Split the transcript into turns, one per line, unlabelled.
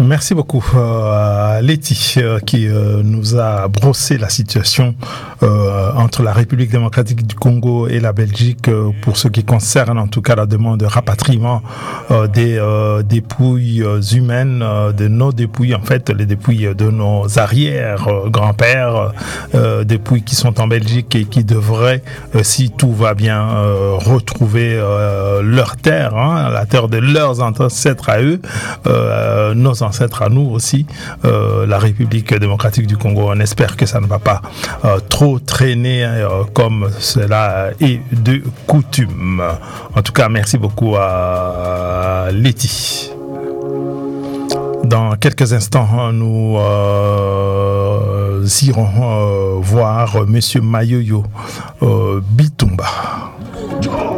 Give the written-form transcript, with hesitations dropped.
Merci beaucoup Letty qui nous a brossé la situation entre la République démocratique du Congo et la Belgique pour ce qui concerne en tout cas la demande de rapatriement des dépouilles humaines, de nos dépouilles en fait, les dépouilles de nos arrière-grands-pères, dépouilles qui sont en Belgique et qui devraient, si tout va bien, retrouver leur terre, la terre de leurs ancêtres à eux, nos ancêtres à nous aussi, la République démocratique du Congo. On espère que ça ne va pas trop traîner comme cela est de coutume. En tout cas, merci beaucoup à Letty. Dans quelques instants, nous irons voir Monsieur Mayoyo Bitumba.